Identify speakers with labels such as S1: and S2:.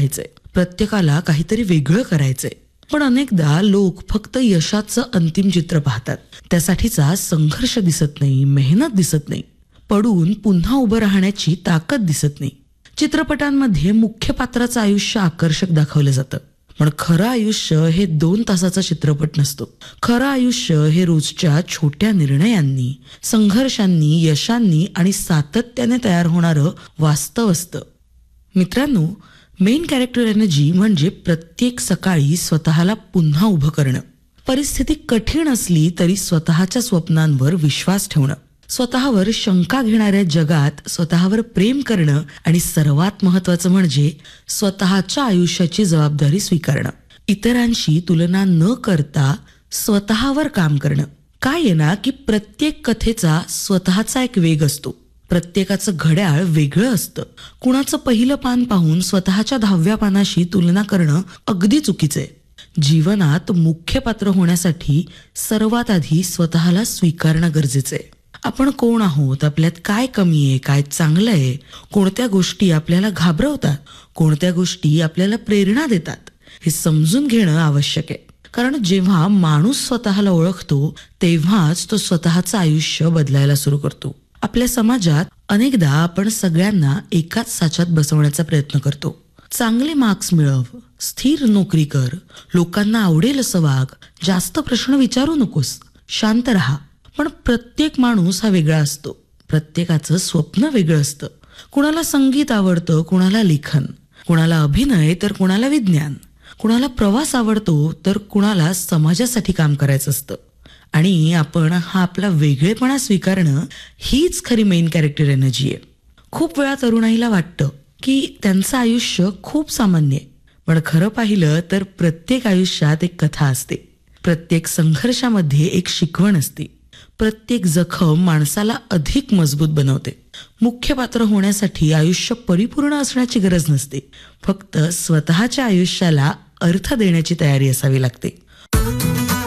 S1: व्हायचंय, प्रत्येकाला काहीतरी वेगळं करायचंय. पण अनेकदा लोक फक्त यशाचं अंतिम चित्र पाहतात. त्यासाठीचा संघर्ष दिसत नाही, मेहनत दिसत नाही, पडून पुन्हा उभं राहण्याची ताकद दिसत नाही. चित्रपटांमध्ये मुख्य पात्राचं आयुष्य आकर्षक दाखवलं जातं, पण खरं आयुष्य हे 2 तासाचा चित्रपट नसतो. खरं आयुष्य हे रोजच्या छोट्या निर्णयांनी, संघर्षांनी, यशांनी आणि सातत्याने तयार होणारं वास्तव असतं. मित्रांनो, मेन कॅरेक्टर एनर्जी म्हणजे प्रत्येक सकाळी स्वतःला पुन्हा उभं करणं. परिस्थिती कठीण असली तरी स्वतःच्या स्वप्नांवर विश्वास ठेवणं, स्वतःवर शंका घेणाऱ्या जगात स्वतःवर प्रेम करणं आणि सर्वात महत्वाचं म्हणजे स्वतःच्या आयुष्याची जबाबदारी स्वीकारणं. इतरांशी तुलना न करता स्वतःवर काम करणं. काय आहे ना की प्रत्येक कथेचा स्वतःचा एक वेग असतो. प्रत्येकाचं घड्याळ वेगळं असतं. कुणाचं पहिलं पान पाहून स्वतःच्या 10व्या पानाशी तुलना करणं अगदी चुकीचं आहे. जीवनात मुख्य पात्र होण्यासाठी सर्वात आधी स्वतःला स्वीकारणं गरजेचं आहे. आपण कोण आहोत, आपल्यात काय कमी आहे, काय चांगलं आहे, कोणत्या गोष्टी आपल्याला घाबरवतात, कोणत्या गोष्टी आपल्याला प्रेरणा देतात, हे समजून घेणं आवश्यक आहे. कारण जेव्हा माणूस स्वतःला ओळखतो तेव्हाच तो स्वतःचं आयुष्य बदलायला सुरू करतो. आपल्या समाजात अनेकदा आपण सगळ्यांना एकाच साच्यात बसवण्याचा प्रयत्न करतो. चांगले मार्क्स मिळव, स्थिर नोकरी कर, लोकांना आवडेल असं वाग, जास्त प्रश्न विचारू नकोस, शांत राहा. पण प्रत्येक माणूस हा वेगळा असतो. प्रत्येकाचं स्वप्न वेगळं असतं. कुणाला संगीत आवडतं, कुणाला लेखन, कुणाला अभिनय तर कुणाला विज्ञान, कुणाला प्रवास आवडतो तर कुणाला समाजासाठी काम करायचं असतं. आणि आपण हा आपला वेगळेपणा स्वीकारणं हीच खरी मेन कॅरेक्टर एनर्जी आहे. खूप वेळा तरुणाईला वाटतं की त्यांचं आयुष्य खूप सामान्य आहे, पण खरं पाहिलं तर प्रत्येक आयुष्यात एक कथा असते. प्रत्येक संघर्षामध्ये एक शिकवण असते. प्रत्येक जखम माणसाला अधिक मजबूत बनवते. मुख्य पात्र होण्यासाठी आयुष्य परिपूर्ण असण्याची गरज नसते. फक्त स्वतःच्या आयुष्याला अर्थ देण्याची तयारी असावी लागते.